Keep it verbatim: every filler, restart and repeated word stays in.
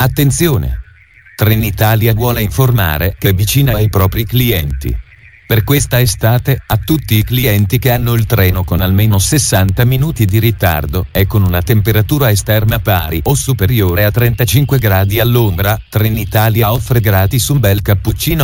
Attenzione! Trenitalia vuole informare che è vicina ai propri clienti. Per questa estate, a tutti i clienti che hanno il treno con almeno sessanta minuti di ritardo e con una temperatura esterna pari o superiore a trentacinque gradi all'ombra, Trenitalia offre gratis un bel cappuccino